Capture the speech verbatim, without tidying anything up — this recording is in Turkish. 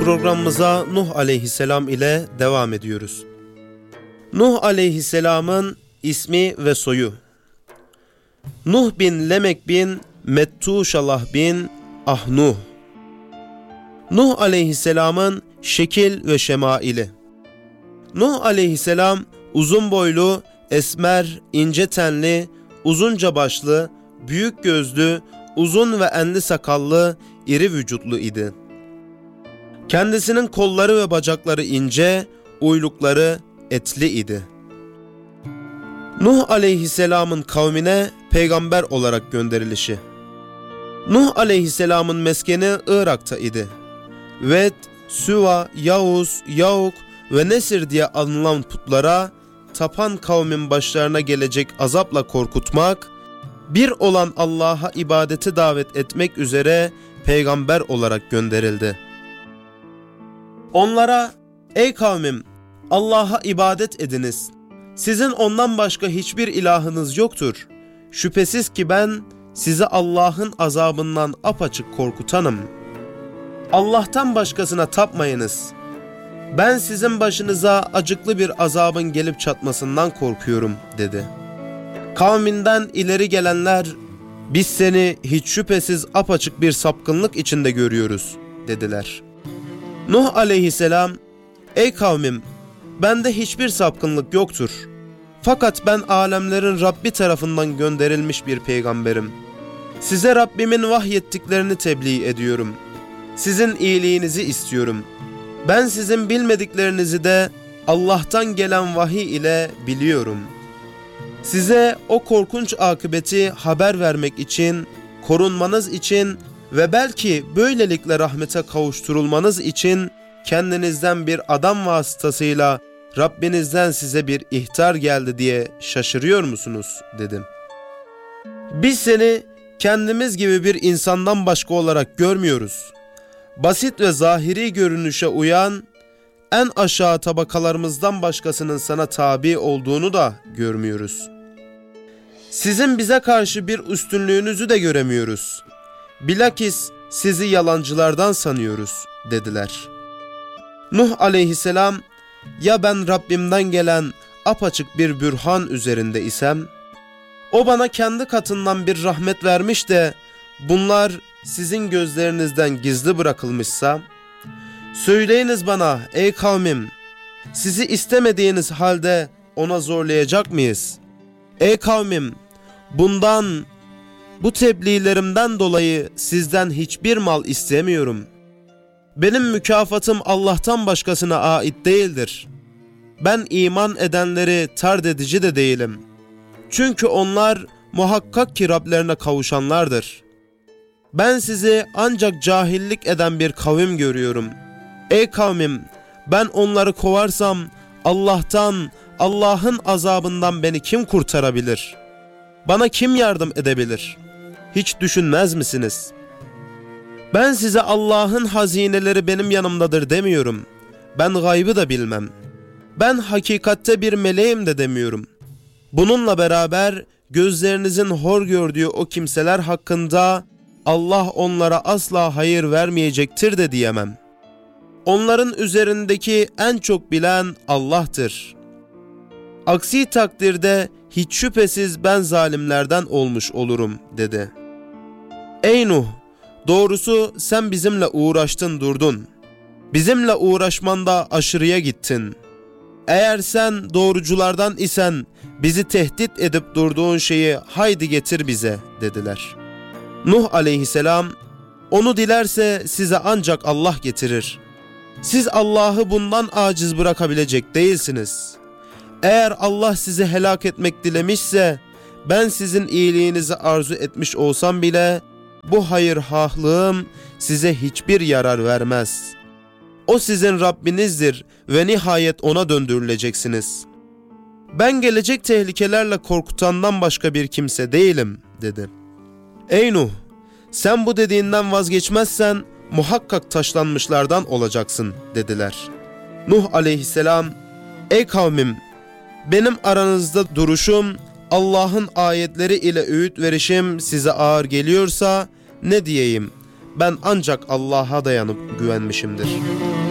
Programımıza Nuh aleyhisselam ile devam ediyoruz. Nuh aleyhisselamın ismi ve soyu: Nuh bin Lemek bin Mettuşalah bin Ahnuh. Nuh aleyhisselamın şekil ve şemaili: Nuh aleyhisselam uzun boylu, esmer, ince tenli, uzunca başlı, büyük gözlü, uzun ve enli sakallı, iri vücutlu idi. Kendisinin kolları ve bacakları ince, uylukları etli idi. Nuh aleyhisselamın kavmine peygamber olarak gönderilişi: Nuh aleyhisselamın meskeni Irak'ta idi. Ved, Süva, Yavuz, Yauk ve Nesir diye anılan putlara tapan kavmin başlarına gelecek azapla korkutmak, bir olan Allah'a ibadeti davet etmek üzere peygamber olarak gönderildi. Onlara, ey kavmim, Allah'a ibadet ediniz. Sizin ondan başka hiçbir ilahınız yoktur. Şüphesiz ki ben sizi Allah'ın azabından apaçık korkutanım. Allah'tan başkasına tapmayınız. Ben sizin başınıza acıklı bir azabın gelip çatmasından korkuyorum, dedi. Kavminden ileri gelenler, biz seni hiç şüphesiz apaçık bir sapkınlık içinde görüyoruz, dediler. Nuh aleyhisselam, ey kavmim, bende hiçbir sapkınlık yoktur. Fakat ben alemlerin Rabbi tarafından gönderilmiş bir peygamberim. Size Rabbimin vahyettiklerini tebliğ ediyorum. Sizin iyiliğinizi istiyorum. Ben sizin bilmediklerinizi de Allah'tan gelen vahiy ile biliyorum. Size o korkunç akıbeti haber vermek için, korunmanız için ve belki böylelikle rahmete kavuşturulmanız için kendinizden bir adam vasıtasıyla Rabbinizden size bir ihtar geldi diye şaşırıyor musunuz, dedim. Biz seni kendimiz gibi bir insandan başka olarak görmüyoruz. Basit ve zahiri görünüşe uyan, en aşağı tabakalarımızdan başkasının sana tabi olduğunu da görmüyoruz. Sizin bize karşı bir üstünlüğünüzü de göremiyoruz. Bilakis sizi yalancılardan sanıyoruz, dediler. Nuh aleyhisselam, ya ben Rabbimden gelen apaçık bir bürhan üzerinde isem, o bana kendi katından bir rahmet vermiş de bunlar sizin gözlerinizden gizli bırakılmışsa, söyleyiniz bana ey kavmim, sizi istemediğiniz halde ona zorlayacak mıyız? Ey kavmim, bundan, bu tebliğlerimden dolayı sizden hiçbir mal istemiyorum. Benim mükafatım Allah'tan başkasına ait değildir. Ben iman edenleri tard edici de değilim. Çünkü onlar muhakkak ki Rablerine kavuşanlardır. Ben sizi ancak cahillik eden bir kavim görüyorum. Ey kavmim, ben onları kovarsam Allah'tan, Allah'ın azabından beni kim kurtarabilir? Bana kim yardım edebilir? Hiç düşünmez misiniz? Ben size Allah'ın hazineleri benim yanımdadır demiyorum. Ben gaybı da bilmem. Ben hakikatte bir meleğim de demiyorum. Bununla beraber gözlerinizin hor gördüğü o kimseler hakkında Allah onlara asla hayır vermeyecektir de diyemem. Onların üzerindeki en çok bilen Allah'tır. Aksi takdirde hiç şüphesiz ben zalimlerden olmuş olurum, dedi. Ey Nuh! Doğrusu sen bizimle uğraştın durdun. Bizimle uğraşmanda aşırıya gittin. Eğer sen doğruculardan isen bizi tehdit edip durduğun şeyi haydi getir bize, dediler. Nuh aleyhisselam, onu dilerse size ancak Allah getirir. Siz Allah'ı bundan aciz bırakabilecek değilsiniz. Eğer Allah sizi helak etmek dilemişse, ben sizin iyiliğinizi arzu etmiş olsam bile, bu hayırhahlığım size hiçbir yarar vermez. O sizin Rabbinizdir ve nihayet ona döndürüleceksiniz. Ben gelecek tehlikelerle korkutandan başka bir kimse değilim, dedi. Ey Nuh! Sen bu dediğinden vazgeçmezsen muhakkak taşlanmışlardan olacaksın, dediler. Nuh aleyhisselam, ey kavmim! Benim aranızda duruşum, Allah'ın ayetleri ile öğüt verişim size ağır geliyorsa ne diyeyim? Ben ancak Allah'a dayanıp güvenmişimdir.